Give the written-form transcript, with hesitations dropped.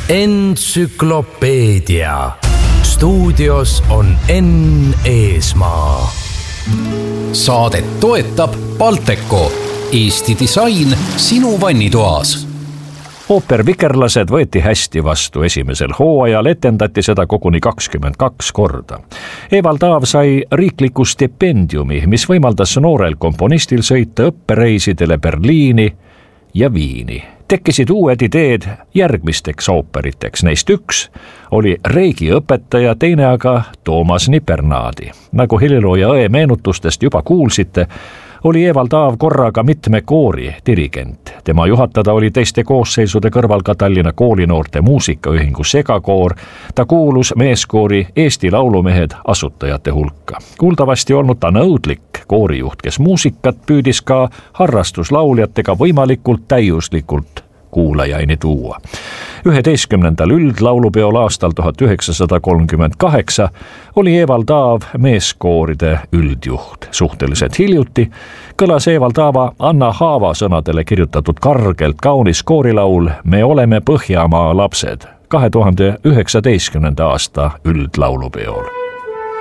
Entsüklopeedia. Stuudios on Enn Eesmaa. Saadet toetab Balteco, Eesti disain sinu vannitoas. Ooper Vikerlased võeti hästi vastu esimesel hooajal, etendati seda koguni 22 korda. Evald Taav sai riikliku stipendiumi, mis võimaldas noorel komponistil sõita õppereisidele Berliini ja Viini. Tekkisid uued ideed järgmisteks ooperiteks, neist üks oli Reigi õpetaja, teine aga Toomas Nipernaadi. Nagu helilooja Õe meenutustest juba kuulsite, oli Evald Taav korraga mitme koori dirigent. Tema juhatada oli teiste koosseisude kõrval ka Tallinna koolinoorte muusikaühingu segakoor. Ta kuulus meeskoori Eesti Laulumehed asutajate hulka. Kuuldavasti olnud ta nõudlik koorijuht, kes muusikat püüdis ka harrastuslauljatega võimalikult täiuslikult kuulajaini tuua. 11. üldlaulupeol aastal 1938 oli Evald Taav meeskooride üldjuht. Suhteliselt hiljuti kõlas Evald Taava Anna Haava sõnadele kirjutatud kargelt kaunis koorilaul Me oleme Põhjamaa lapsed 2019. aasta üldlaulupeol.